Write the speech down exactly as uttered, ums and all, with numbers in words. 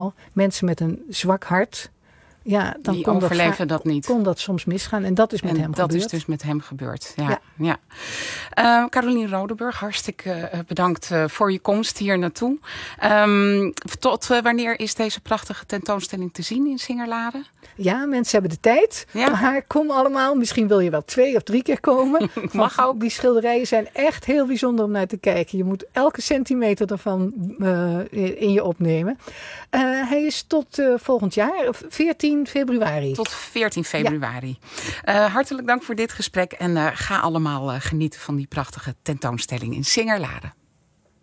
allemaal. Mensen met een zwak hart. Ja, dan Die kon overleven dat, dat niet. kon dat soms misgaan. En dat is met en hem dat gebeurd. is dus met hem gebeurd. Ja, Ja. ja. Uh, Carolien Rodeburg, hartstikke uh, bedankt uh, voor je komst hier naartoe. Um, tot uh, wanneer is deze prachtige tentoonstelling te zien in Singerlade? Ja, mensen hebben de tijd. Ja. Maar kom allemaal. Misschien wil je wel twee of drie keer komen. Mag ook. Die schilderijen zijn echt heel bijzonder om naar te kijken. Je moet elke centimeter ervan uh, in je opnemen. Uh, hij is tot uh, volgend jaar, veertien februari. Tot veertien februari. Ja. Uh, hartelijk dank voor dit gesprek. En uh, ga allemaal uh, genieten van die prachtige tentoonstelling in Singerlade.